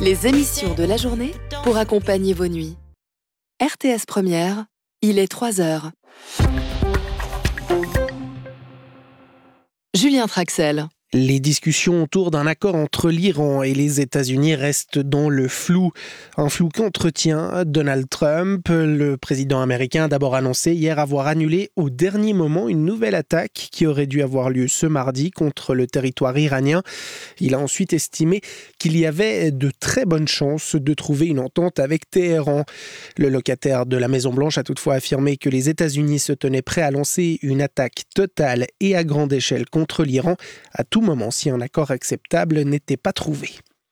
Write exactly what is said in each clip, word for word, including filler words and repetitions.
Les émissions de la journée pour accompagner vos nuits. R T S Première, il est trois heures. Julien Traxel. Les discussions autour d'un accord entre l'Iran et les États-Unis restent dans le flou. Un flou qu'entretient Donald Trump. Le président américain a d'abord annoncé hier avoir annulé au dernier moment une nouvelle attaque qui aurait dû avoir lieu ce mardi contre le territoire iranien. Il a ensuite estimé qu'il y avait de très bonnes chances de trouver une entente avec Téhéran. Le locataire de la Maison-Blanche a toutefois affirmé que les États-Unis se tenaient prêts à lancer une attaque totale et à grande échelle contre l'Iran à tout moment si un accord acceptable n'était pas trouvé.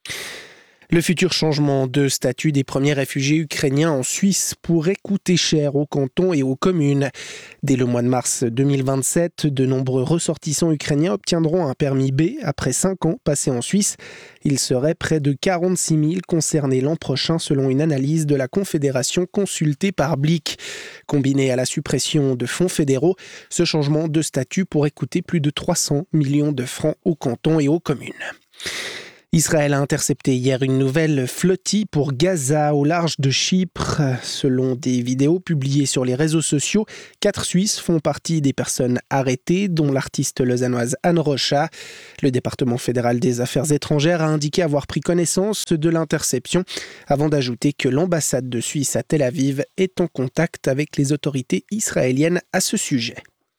Le futur changement de statut des premiers réfugiés ukrainiens en Suisse pourrait coûter cher aux cantons et aux communes. Dès le mois de mars deux mille vingt-sept, de nombreux ressortissants ukrainiens obtiendront un permis B après cinq ans passés en Suisse. Il serait près de quarante-six mille concernés l'an prochain selon une analyse de la Confédération consultée par Blick. Combiné à la suppression de fonds fédéraux, ce changement de statut pourrait coûter plus de trois cents millions de francs aux cantons et aux communes. Israël a intercepté hier une nouvelle flottille pour Gaza au large de Chypre. Selon des vidéos publiées sur les réseaux sociaux, quatre Suisses font partie des personnes arrêtées, dont l'artiste lausannoise Anne Rocha. Le département fédéral des affaires étrangères a indiqué avoir pris connaissance de l'interception, avant d'ajouter que l'ambassade de Suisse à Tel Aviv est en contact avec les autorités israéliennes à ce sujet.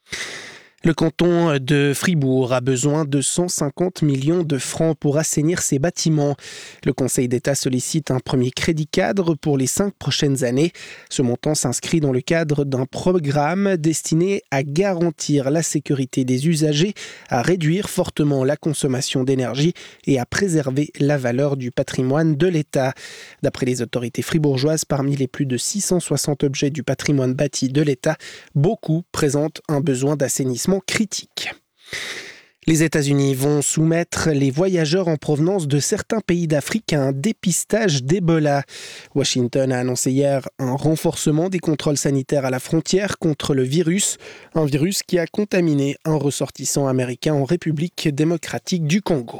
Le canton de Fribourg a besoin de cent cinquante millions de francs pour assainir ses bâtiments. Le Conseil d'État sollicite un premier crédit cadre pour les cinq prochaines années. Ce montant s'inscrit dans le cadre d'un programme destiné à garantir la sécurité des usagers, à réduire fortement la consommation d'énergie et à préserver la valeur du patrimoine de l'État. D'après les autorités fribourgeoises, parmi les plus de six cent soixante objets du patrimoine bâti de l'État, beaucoup présentent un besoin d'assainissement critique. Les États-Unis vont soumettre les voyageurs en provenance de certains pays d'Afrique à un dépistage d'Ebola. Washington a annoncé hier un renforcement des contrôles sanitaires à la frontière contre le virus, un virus qui a contaminé un ressortissant américain en République démocratique du Congo.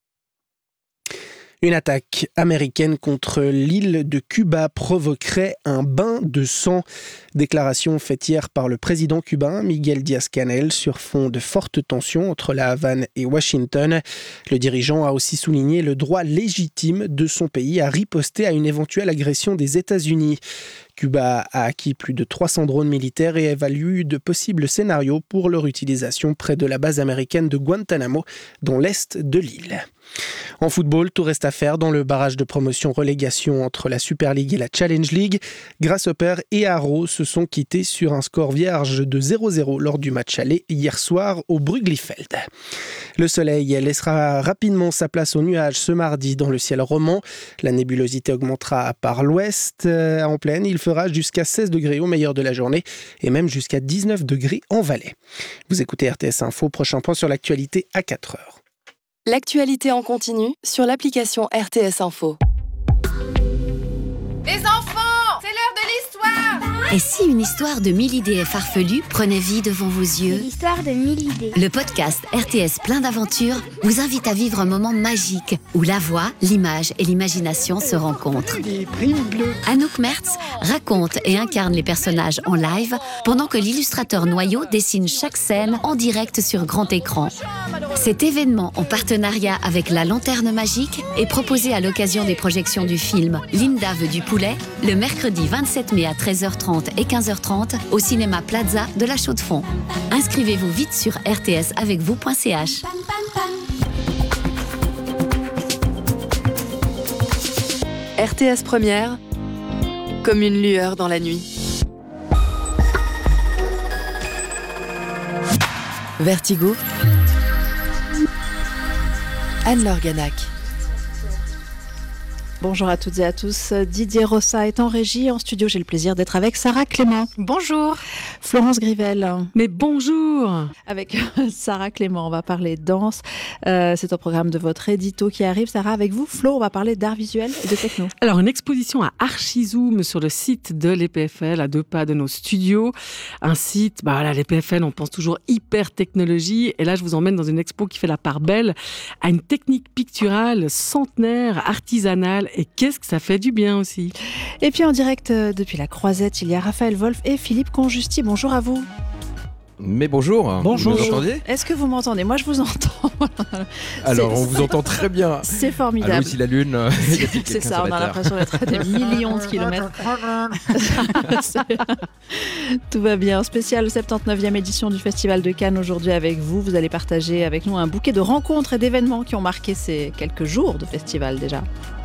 Une attaque américaine contre l'île de Cuba provoquerait un bain de sang. Déclaration faite hier par le président cubain Miguel Díaz-Canel sur fond de fortes tensions entre la Havane et Washington. Le dirigeant a aussi souligné le droit légitime de son pays à riposter à une éventuelle agression des États-Unis. Cuba a acquis plus de trois cents drones militaires et évalue de possibles scénarios pour leur utilisation près de la base américaine de Guantanamo, dans l'est de l'île. En football, tout reste à faire dans le barrage de promotion-relégation entre la Super League et la Challenge League. Grasshopper et Haro se sont quittés sur un score vierge de zéro zéro lors du match aller hier soir au Brugglifeld. Le soleil laissera rapidement sa place aux nuages ce mardi dans le ciel roman. La nébulosité augmentera par l'ouest. En pleine, il fera jusqu'à seize degrés au meilleur de la journée et même jusqu'à dix-neuf degrés en Valais. Vous écoutez R T S Info, prochain point sur l'actualité à quatre heures. L'actualité en continu sur l'application R T S Info. Les enfants, c'est l'heure de l'histoire. Et si une histoire de mille idées farfelues prenait vie devant vos yeux ? L'histoire de mille idées. Le podcast R T S plein d'aventures vous invite à vivre un moment magique où la voix, l'image et l'imagination se rencontrent. Des primes bleues. Anouk Mertz raconte et incarne les personnages en live pendant que l'illustrateur Noyau dessine chaque scène en direct sur grand écran. Cet événement en partenariat avec La Lanterne Magique est proposé à l'occasion des projections du film Linda veut du poulet le mercredi vingt-sept mai à treize heures trente et quinze heures trente au cinéma Plaza de la Chaux-de-Fonds. Inscrivez-vous vite sur r t s avec vous point c h. R T S Première, comme une lueur dans la nuit. Vertigo, Anne-Laure Ganac. Bonjour à toutes et à tous. Didier Rossa est en régie. En studio, j'ai le plaisir d'être avec Sarah Clément. Bonjour. Florence Grivel. Mais bonjour. Avec Sarah Clément, on va parler danse. Euh, c'est au programme de votre édito qui arrive. Sarah, avec vous, Flo, on va parler d'art visuel et de techno. Alors, une exposition à Archizoom sur le site de l'E P F L, à deux pas de nos studios. Un site, bah voilà, l'E P F L, on pense toujours hyper technologie. Et là, je vous emmène dans une expo qui fait la part belle à une technique picturale centenaire, artisanale. Et qu'est-ce que ça fait du bien aussi. Et puis en direct euh, depuis la Croisette, il y a Raphaël Wolf et Philippe Conjusti. Bonjour à vous. Mais bonjour, bonjour. Vous m'entendez ? Est-ce que vous m'entendez ? Moi, je vous entends. Alors, on vous entend très bien. C'est formidable. Allô, ici la Lune. C'est, c'est ça, on a l'impression d'être à des millions de kilomètres. Tout va bien. Spécial soixante-dix-neuvième édition du Festival de Cannes aujourd'hui avec vous. Vous allez partager avec nous un bouquet de rencontres et d'événements qui ont marqué ces quelques jours de festival déjà.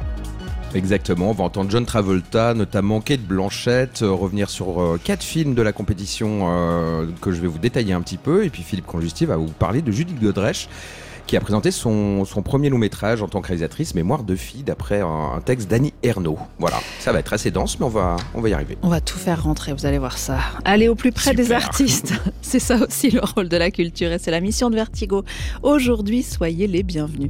Exactement, on va entendre John Travolta, notamment Cate Blanchett, euh, revenir sur euh, quatre films de la compétition euh, que je vais vous détailler un petit peu. Et puis Philippe Conjusti va vous parler de Judith Godrèche, qui a présenté son, son premier long métrage en tant que réalisatrice, Mémoire de fille, d'après un, un texte d'Annie Ernaux. Voilà, ça va être assez dense, mais on va, on va y arriver. On va tout faire rentrer, vous allez voir ça. Aller au plus près Super. Des artistes, c'est ça aussi le rôle de la culture et c'est la mission de Vertigo. Aujourd'hui, soyez les bienvenus.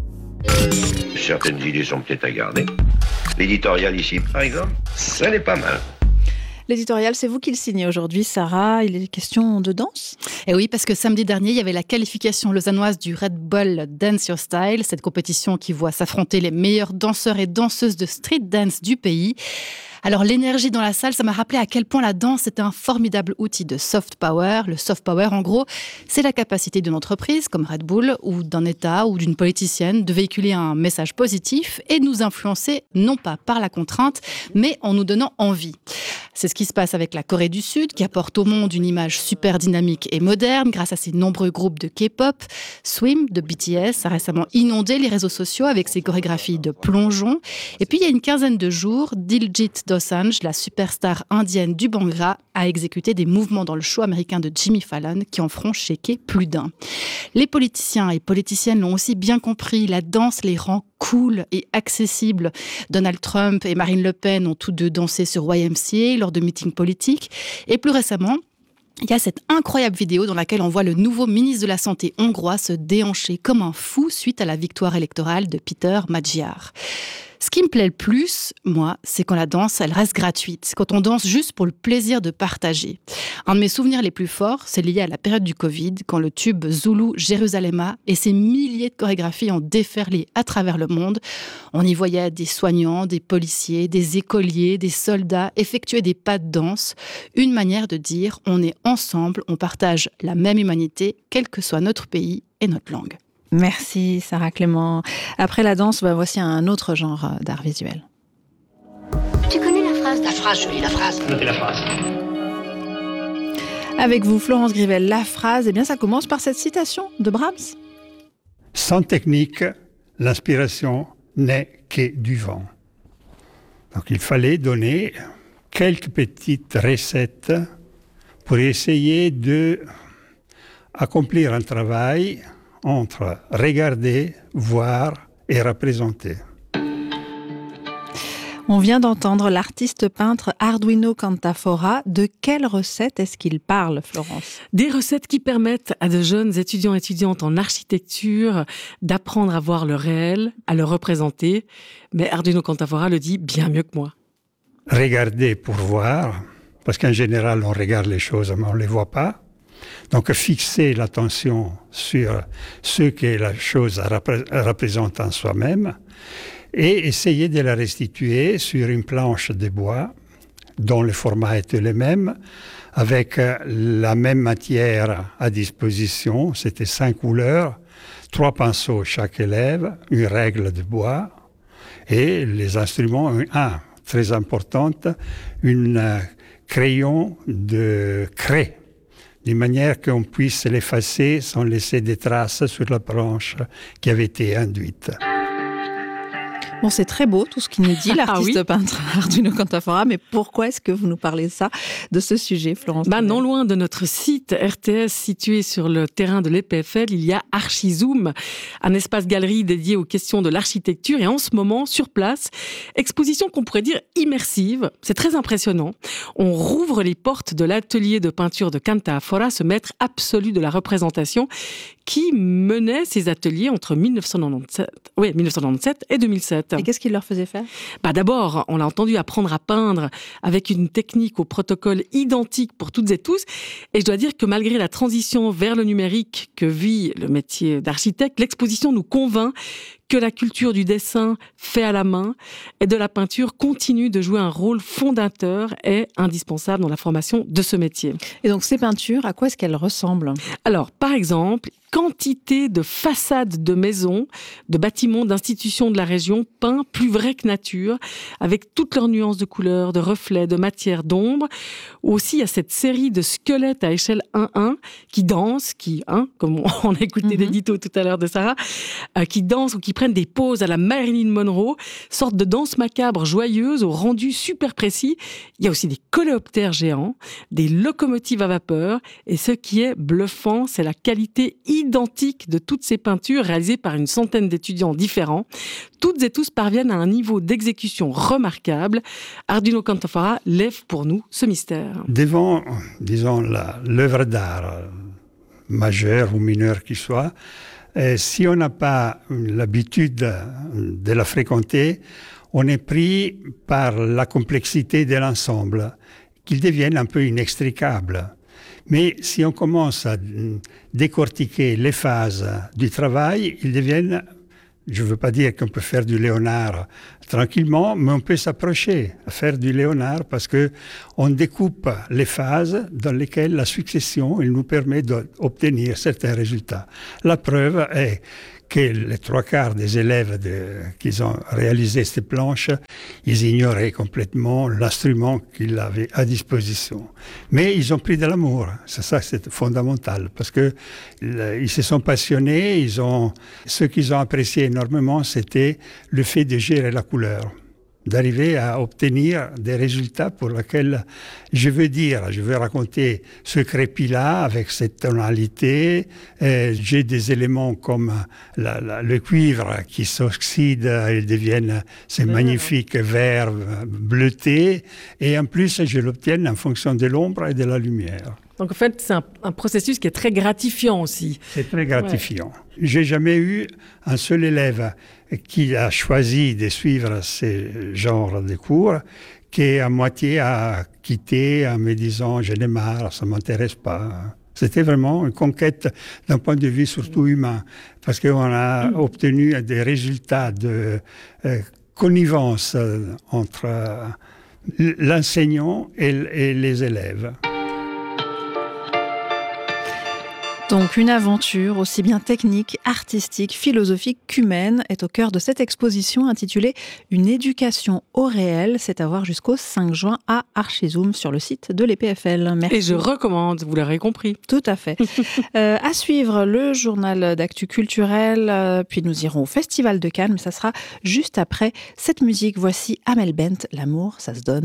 Certaines idées sont peut-être à garder. L'éditorial ici, par exemple, ça n'est pas mal. L'éditorial, c'est vous qui le signez aujourd'hui, Sarah. Il est question de danse ? Et oui, parce que samedi dernier, il y avait la qualification lausannoise du Red Bull Dance Your Style, cette compétition qui voit s'affronter les meilleurs danseurs et danseuses de street dance du pays. Alors l'énergie dans la salle, ça m'a rappelé à quel point la danse était un formidable outil de soft power. Le soft power, en gros, c'est la capacité d'une entreprise comme Red Bull ou d'un État ou d'une politicienne de véhiculer un message positif et de nous influencer non pas par la contrainte, mais en nous donnant envie. C'est ce qui se passe avec la Corée du Sud, qui apporte au monde une image super dynamique et moderne grâce à ses nombreux groupes de K-pop. Swim de B T S a récemment inondé les réseaux sociaux avec ses chorégraphies de plongeon. Et puis il y a une quinzaine de jours, Diljit Dosanjh, la superstar indienne du Bhangra, a exécuté des mouvements dans le show américain de Jimmy Fallon qui en feront shaker plus d'un. Les politiciens et politiciennes l'ont aussi bien compris, la danse les rend cool et accessible. Donald Trump et Marine Le Pen ont tous deux dansé sur Y M C A lors de meetings politiques. Et plus récemment, il y a cette incroyable vidéo dans laquelle on voit le nouveau ministre de la Santé hongrois se déhancher comme un fou suite à la victoire électorale de Peter Magyar. Ce qui me plaît le plus, moi, c'est quand la danse, elle reste gratuite. C'est quand on danse juste pour le plaisir de partager. Un de mes souvenirs les plus forts, c'est lié à la période du Covid, quand le tube Zulu Jérusalema et ses milliers de chorégraphies ont déferlé à travers le monde. On y voyait des soignants, des policiers, des écoliers, des soldats effectuer des pas de danse. Une manière de dire, on est ensemble, on partage la même humanité, quel que soit notre pays et notre langue. Merci Sarah Clément. Après la danse, bah, voici un autre genre d'art visuel. Tu connais la phrase ? La phrase, oui, la phrase. Notez la phrase. Avec vous, Florence Grivel, la phrase, eh bien, ça commence par cette citation de Brahms. Sans technique, l'inspiration n'est que du vent. Donc il fallait donner quelques petites recettes pour essayer de accomplir un travail entre regarder, voir et représenter. On vient d'entendre l'artiste peintre Arduino Cantafora. De quelle recette est-ce qu'il parle, Florence ? Des recettes qui permettent à de jeunes étudiants et étudiantes en architecture d'apprendre à voir le réel, à le représenter. Mais Arduino Cantafora le dit bien mieux que moi. Regarder pour voir, parce qu'en général, on regarde les choses, mais on ne les voit pas. Donc, fixer l'attention sur ce que la chose représente en soi-même et essayer de la restituer sur une planche de bois dont le format était le même, avec la même matière à disposition. C'était cinq couleurs, trois pinceaux chaque élève, une règle de bois et les instruments, un, très important, un crayon de craie, d'une manière qu'on puisse l'effacer sans laisser des traces sur la planche qui avait été induite. Bon, c'est très beau tout ce qu'il nous dit, l'artiste ah oui. peintre Arduino Cantafora, mais pourquoi est-ce que vous nous parlez de ça, de ce sujet, Florence? Bah, non loin de notre site R T S situé sur le terrain de l'E P F L, il y a Archizoom, un espace galerie dédié aux questions de l'architecture et en ce moment, sur place, exposition qu'on pourrait dire immersive. C'est très impressionnant. On rouvre les portes de l'atelier de peinture de Cantafora, ce maître absolu de la représentation qui menait ses ateliers entre dix-neuf cent quatre-vingt-dix-sept, oui, dix-neuf cent quatre-vingt-dix-sept et deux mille sept. Et qu'est-ce qu'il leur faisait faire? Bah d'abord, on l'a entendu apprendre à peindre avec une technique au protocole identique pour toutes et tous. Et je dois dire que malgré la transition vers le numérique que vit le métier d'architecte, l'exposition nous convainc que la culture du dessin fait à la main et de la peinture continue de jouer un rôle fondateur et indispensable dans la formation de ce métier. Et donc ces peintures, à quoi est-ce qu'elles ressemblent? Alors, par exemple, quantité de façades de maisons, de bâtiments, d'institutions de la région peints plus vrais que nature, avec toutes leurs nuances de couleurs, de reflets, de matière, d'ombre. Aussi, il y a cette série de squelettes à échelle un un qui dansent, qui, hein, comme on a écouté mm-hmm. l'édito tout à l'heure de Sarah, euh, qui dansent ou qui prennent des poses à la Marilyn Monroe, sorte de danse macabre joyeuse au rendu super précis. Il y a aussi des coléoptères géants, des locomotives à vapeur, et ce qui est bluffant, c'est la qualité identique de toutes ces peintures réalisées par une centaine d'étudiants différents. Toutes et tous parviennent à un niveau d'exécution remarquable. Arduino Cantafora lève pour nous ce mystère. Devant, disons, la, l'œuvre d'art, majeure ou mineure qu'il soit, et si on n'a pas l'habitude de la fréquenter, on est pris par la complexité de l'ensemble, qu'il devienne un peu inextricable. Mais si on commence à décortiquer les phases du travail, ils deviennent, je ne veux pas dire qu'on peut faire du Léonard tranquillement, mais on peut s'approcher à faire du Léonard parce qu'on découpe les phases dans lesquelles la succession elle nous permet d'obtenir certains résultats. La preuve est que les trois quarts des élèves de, qui ont réalisé ces planches, ils ignoraient complètement l'instrument qu'ils avaient à disposition. Mais ils ont pris de l'amour, c'est ça, c'est fondamental, parce que ils se sont passionnés, ils ont, ce qu'ils ont apprécié énormément, c'était le fait de gérer la couleur, d'arriver à obtenir des résultats pour lesquels je veux dire, je veux raconter ce crépi-là avec cette tonalité. Et j'ai des éléments comme la, la, le cuivre qui s'oxyde, ils deviennent ces ouais, magnifiques ouais. verts bleutés. Et en plus, je l'obtiens en fonction de l'ombre et de la lumière. Donc en fait, c'est un, un processus qui est très gratifiant aussi. C'est très gratifiant. Ouais. J'ai jamais eu un seul élève qui a choisi de suivre ce genre de cours, qui à moitié a quitté en me disant « je n'ai marre, ça ne m'intéresse pas ». C'était vraiment une conquête d'un point de vue surtout humain, parce qu'on a mmh. obtenu des résultats de euh, connivence entre euh, l'enseignant et, et les élèves. Donc une aventure aussi bien technique, artistique, philosophique qu'humaine est au cœur de cette exposition intitulée « Une éducation au réel ». C'est à voir jusqu'au cinq juin à Archizoom sur le site de l'E P F L. Merci. Et je recommande, vous l'aurez compris. Tout à fait. euh, à suivre le journal d'actu culturel, euh, puis nous irons au Festival de Cannes, mais ça sera juste après cette musique. Voici Amel Bent, « L'amour, ça se donne ».